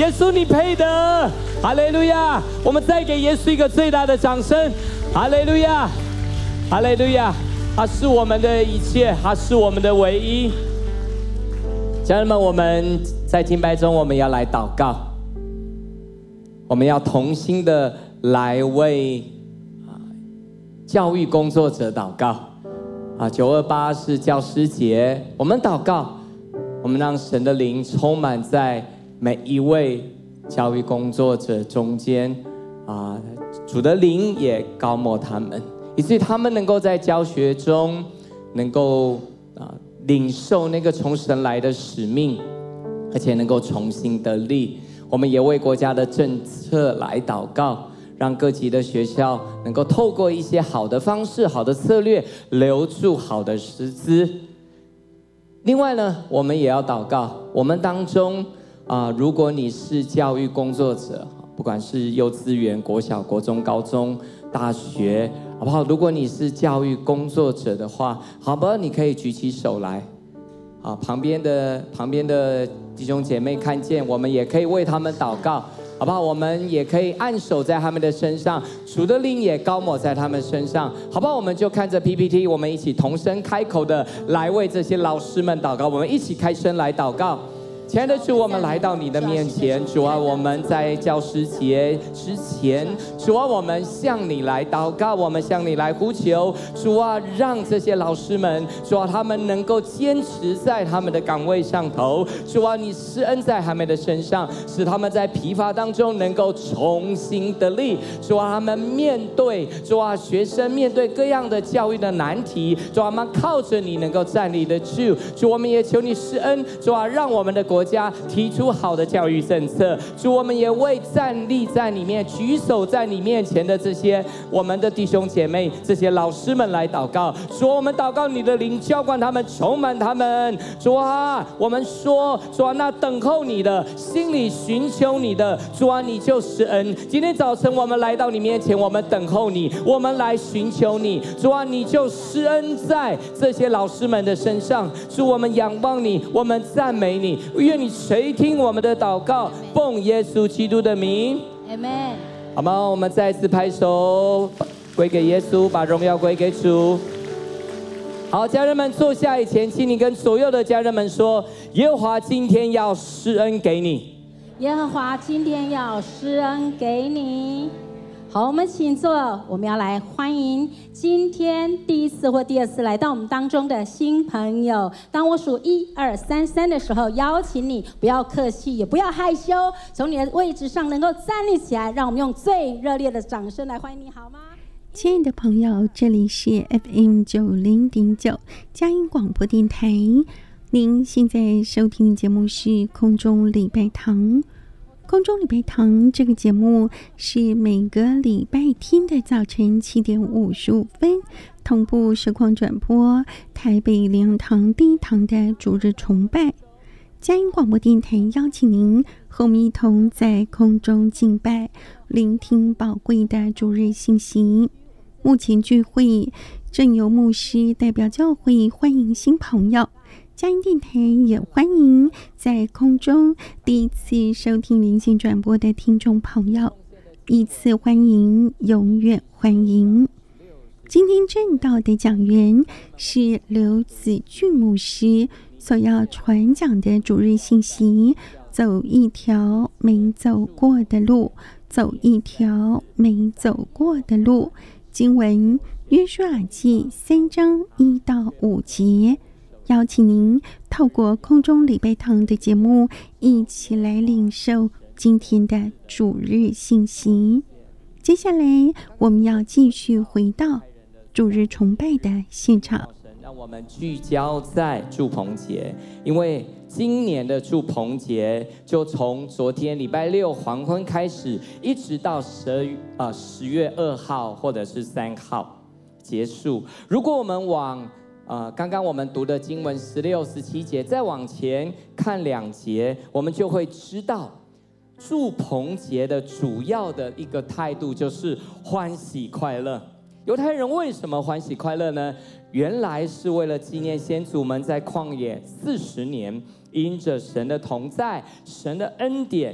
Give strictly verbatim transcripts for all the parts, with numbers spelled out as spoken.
耶稣你配得，哈利路亚！我们再给耶稣一个最大的掌声，哈利路亚，哈利路亚！他是我们的一切，他是我们的唯一。家人们，我们在敬拜中，我们要来祷告，我们要同心的来为教育工作者祷告。啊，九二八是教师节，我们祷告，我们让神的灵充满在每一位教育工作者中间，啊，主的灵也膏抹他们，以至于他们能够在教学中能够啊领受那个从神来的使命，而且能够重新得力。我们也为国家的政策来祷告，让各级的学校能够透过一些好的方式、好的策略，留住好的师资。另外呢，我们也要祷告，我们当中啊、呃，如果你是教育工作者，不管是幼稚园、国小、国中、高中、大学，好不好？如果你是教育工作者的话，好不好？你可以举起手来，啊，旁边的旁边的弟兄姐妹看见，我们也可以为他们祷告。好不好？我们也可以按手在他们的身上，主的灵也膏抹在他们身上，好不好？我们就看着 P P T， 我们一起同声开口的来为这些老师们祷告。我们一起开声来祷告。亲爱的主，我们来到你的面前，主啊，我们在教师节之前，主啊，我们向你来祷告，我们向你来呼求，主啊，让这些老师们，主啊，他们能够坚持在他们的岗位上头，主啊，你施恩在他们的身上，使他们在疲乏当中能够重新得力，主啊，他们面对，主啊，学生面对各样的教育的难题，主啊，他们靠着你能够站立得住，主，我们也求你施恩，主啊，让我们的国家提出好的教育政策，主，我们也为站立在里面、举手在你面前的这些我们的弟兄姐妹、这些老师们来祷告。主，我们祷告你的灵浇灌他们，充满他们。主啊，我们说，主啊，那等候你的、心里寻求你的，主啊，你就施恩。今天早晨我们来到你面前，我们等候你，我们来寻求你。主啊，你就施恩在这些老师们的身上。主，我们仰望你，我们赞美你。愿你垂听我们的祷告，奉耶稣基督的名 Amen。 好吗？我们再一次拍手归给耶稣，把荣耀归给主。好，家人们坐下以前，请你跟所有的家人们说，耶和华今天要施恩给你， 耶和华今天要施恩给你。好，我们请坐。我们要来欢迎今天第一次或第二次来到我们当中的新朋友。当我数一二三三的时候，邀请你不要客气，也不要害羞，从你的位置上能够站立起来，让我们用最热烈的掌声来欢迎你，好吗？ 亲爱的朋友，这里是 F M 九零点九佳音广播电台，您现在收听的节目是空中礼拜堂。空中礼拜堂这个节目是每个礼拜天的早晨七点五十五分同步实况转播台北灵粮堂第一堂的主日崇拜。佳音广播电台邀请您和我们一同在空中敬拜，聆听宝贵的主日信息。目前聚会正由牧师代表教会欢迎新朋友，佳音电台也欢迎在空中第一次收听连线转播的听众朋友，一次欢迎，永远欢迎。今天正道的讲员是刘子俊牧师所要传讲的主日信息，走一条没走过的路，走一条没走过的路。经文约书亚记三章一到五节，邀请您透过空中礼拜堂的节目一起来领受今天的主日信息。接下来我们要继续回到主日崇拜的现场， 让我们聚焦在住棚节，因为今年的住棚节就从昨天礼拜六黄昏开始，一直到十呃十月二号或者是三号结束。如果我们往呃刚刚我们读的经文十六、十七节再往前看两节，我们就会知道住棚节的主要的一个态度就是欢喜快乐。犹太人为什么欢喜快乐呢？原来是为了纪念先祖们在旷野四十年，因着神的同在、神的恩典，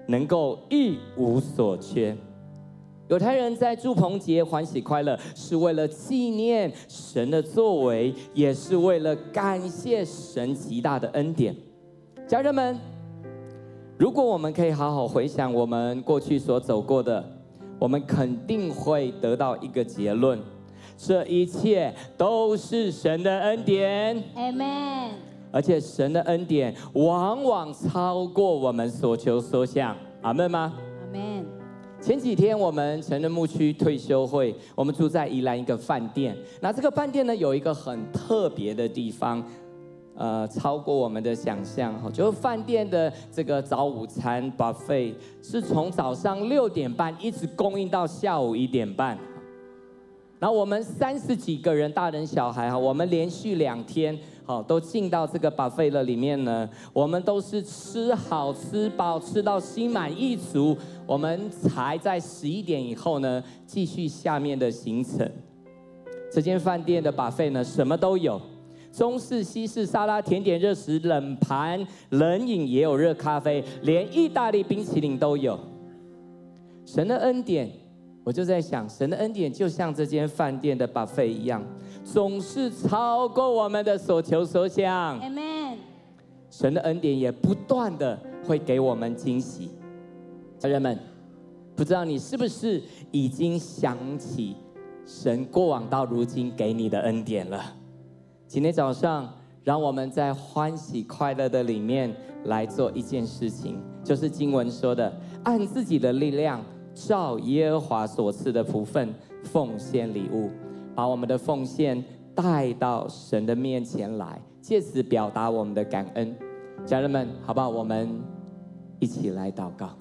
能够一无所缺。犹太人在住棚节欢喜快乐，是为了纪念神的作为，也是为了感谢神极大的恩典。家人们，如果我们可以好好回想我们过去所走过的，我们肯定会得到一个结论：这一切都是神的恩典。 Amen。 而且神的恩典往往超过我们所求所想。阿们吗？ Amen。 前几天我们成人牧区退休会，我们住在宜兰一个饭店。那这个饭店呢，有一个很特别的地方，呃，超过我们的想象。就是饭店的这个早午餐 buffet 是从早上六点半一直供应到下午一点半。然后我们三十几个人，大人小孩哈，我们连续两天好都进到这个 buffet 了里面呢，我们都是吃好吃饱，吃到心满意足，我们才在十一点以后呢继续下面的行程。这间饭店的 buffet 呢什么都有，中式、西式、沙拉、甜点、热食、冷盘、冷饮，也有热咖啡，连意大利冰淇淋都有。神的恩典。我就在想，神的恩典就像这间饭店的 buffet 一样，总是超过我们的所求所想。 Amen。 神的恩典也不断的会给我们惊喜。家人们，不知道你是不是已经想起神过往到如今给你的恩典了？今天早上，让我们在欢喜快乐的里面来做一件事情，就是经文说的，按自己的力量，照耶和华所赐的福分奉献礼物，把我们的奉献带到神的面前来，借此表达我们的感恩。家人们，好不好？我们一起来祷告。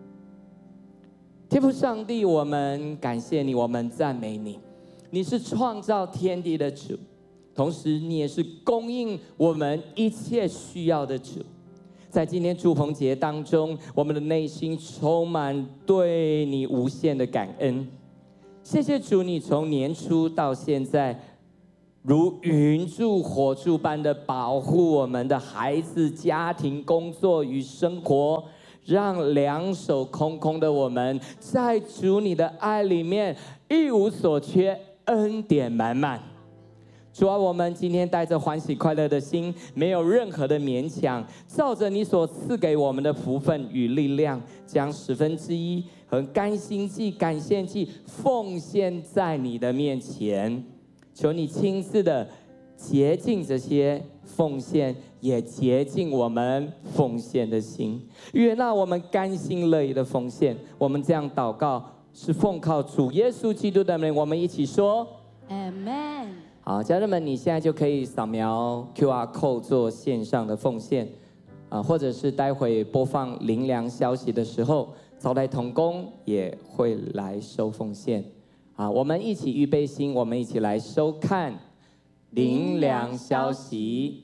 天父上帝，我们感谢你，我们赞美你。你是创造天地的主，同时你也是供应我们一切需要的主。在今天住棚节当中，我们的内心充满对你无限的感恩。谢谢主，你从年初到现在，如云柱火柱般的保护我们的孩子、家庭、工作与生活，让两手空空的我们，在主你的爱里面一无所缺，恩典满满。主啊，我们今天带着欢喜快乐的心，没有任何的勉强，照着你所赐给我们的福分与力量，将十分之一和甘心祭、感谢祭奉献在你的面前。求你亲自的洁净这些奉献，也洁净我们奉献的心，悦纳我们甘心乐意的奉献。我们这样祷告，是奉靠主耶稣基督的名。我们一起说 Amen。 好，家人们，你现在就可以扫描 Q R code 做线上的奉献，啊，或者是待会播放灵粮消息的时候，招待同工也会来收奉献。啊，我们一起预备心，我们一起来收看灵粮消息。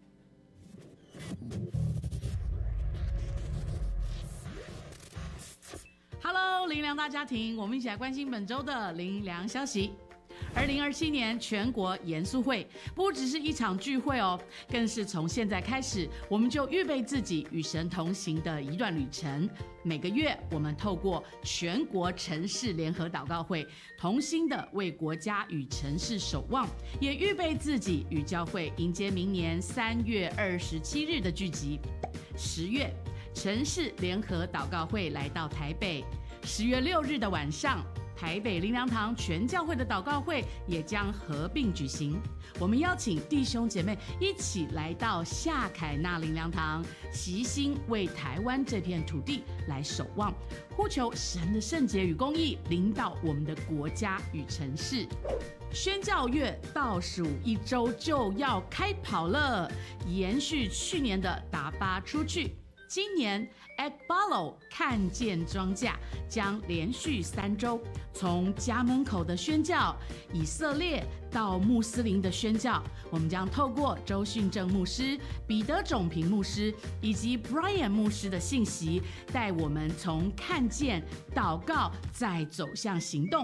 Hello， 灵粮大家庭，我们一起来关心本周的灵粮消息。二零二七年全国严肃会不只是一场聚会哦，更是从现在开始，我们就预备自己与神同行的一段旅程。每个月，我们透过全国城市联合祷告会，同心的为国家与城市守望，也预备自己与教会迎接明年三月二十七日的聚集。十月，城市联合祷告会来到台北。十月六日的晚上，台北灵粮堂全教会的祷告会也将合并举行。我们邀请弟兄姐妹一起来到夏凯纳灵粮堂，齐心为台湾这片土地来守望，呼求神的圣洁与公义临到我们的国家与城市。宣教月倒数一周就要开跑了，延续去年的打巴出去。今年 Ekbalo 看见庄稼将连续三周，从家门口的宣教，以色列到穆斯林的宣教，我们将透过周训正牧师、彼得种平牧师以及 Brian 牧师的信息，带我们从看见、祷告，再走向行动。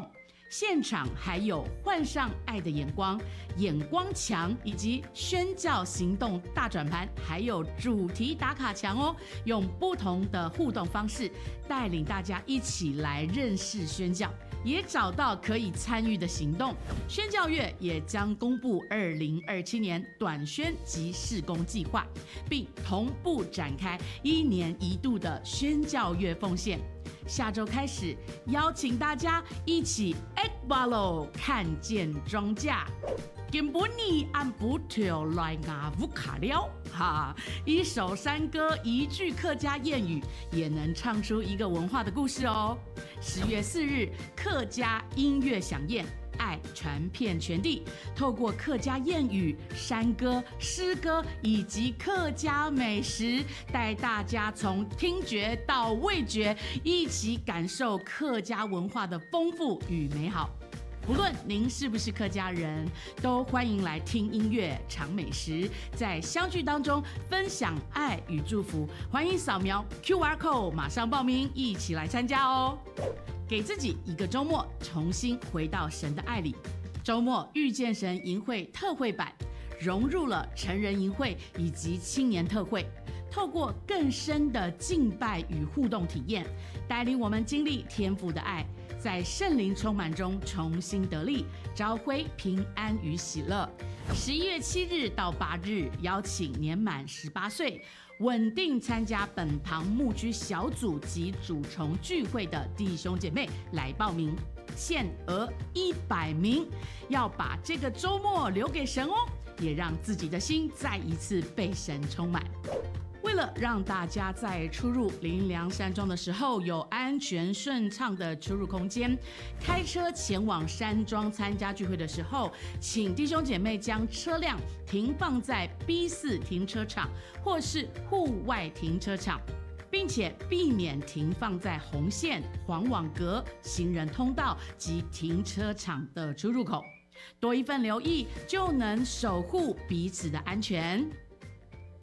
现场还有换上爱的眼光、眼光墙以及宣教行动大转盘，还有主题打卡墙哦，用不同的互动方式带领大家一起来认识宣教，也找到可以参与的行动。宣教月也将公布二零二七年短宣及事工计划，并同步展开一年一度的宣教月奉献。下周开始，邀请大家一起 Egg Wallow 看见庄稼。根本你按不条来牙乌卡了哈！一首山歌，一句客家谚语，也能唱出一个文化的故事哦。十月四日，客家音乐响宴，爱传遍全地。透过客家谚语、山歌、诗歌以及客家美食，带大家从听觉到味觉，一起感受客家文化的丰富与美好。不论您是不是客家人，都欢迎来听音乐、尝美食，在相聚当中分享爱与祝福。欢迎扫描 Q R code， 马上报名，一起来参加哦！给自己一个周末，重新回到神的爱里。周末遇见神营会特惠版融入了成人营会以及青年特会，透过更深的敬拜与互动体验，带领我们经历天父的爱，在圣灵充满中重新得力，找回平安与喜乐。十一月七日到八日，邀请年满十八岁、稳定参加本堂牧区小组及主从聚会的弟兄姐妹来报名，限额一百名，要把这个周末留给神哦，也让自己的心再一次被神充满。为了让大家在出入灵粮山庄的时候有安全顺畅的出入空间，开车前往山庄参加聚会的时候，请弟兄姐妹将车辆停放在 B 四 停车场或是户外停车场，并且避免停放在红线、黄网格、行人通道及停车场的出入口。多一份留意，就能守护彼此的安全。